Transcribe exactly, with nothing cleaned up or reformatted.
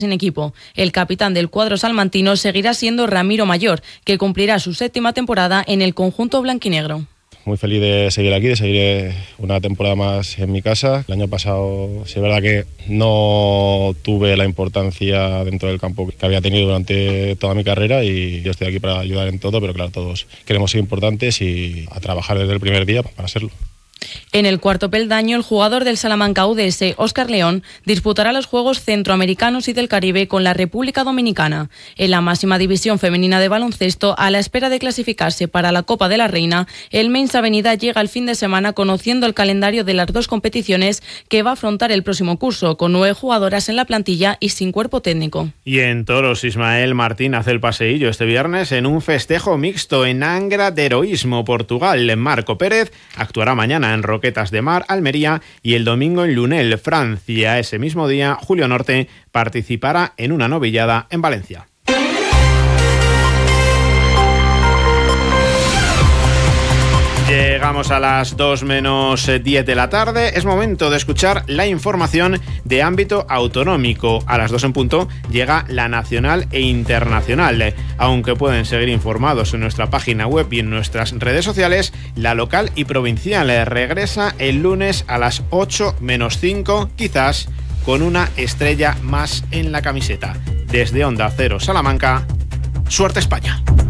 sin equipo. El capitán del cuadro salmantino seguirá siendo Ramiro Mayor, que cumplirá su séptima temporada en el conjunto blanquinegro. Muy feliz de seguir aquí, de seguir una temporada más en mi casa. El año pasado sí es verdad que no tuve la importancia dentro del campo que había tenido durante toda mi carrera y yo estoy aquí para ayudar en todo, pero claro, todos queremos ser importantes y a trabajar desde el primer día para serlo. En el cuarto peldaño, el jugador del Salamanca U D S, Óscar León, disputará los Juegos Centroamericanos y del Caribe con la República Dominicana. En la máxima división femenina de baloncesto, a la espera de clasificarse para la Copa de la Reina, el Mens Avenida llega el fin de semana conociendo el calendario de las dos competiciones que va a afrontar el próximo curso, con nueve jugadoras en la plantilla y sin cuerpo técnico. Y en toros, Ismael Martín hace el paseillo este viernes en un festejo mixto en Angra de Heroísmo, Portugal. Marco Pérez actuará mañana en Roquetas de Mar, Almería, y el domingo en Lunel, Francia. Ese mismo día, Julio Norte participará en una novillada en Valencia. Llegamos a las dos menos diez de la tarde. Es momento de escuchar la información de ámbito autonómico. A las dos en punto llega la nacional e internacional. Aunque pueden seguir informados en nuestra página web y en nuestras redes sociales, la local y provincial regresa el lunes a las ocho menos cinco, quizás con una estrella más en la camiseta. Desde Onda Cero Salamanca, suerte España.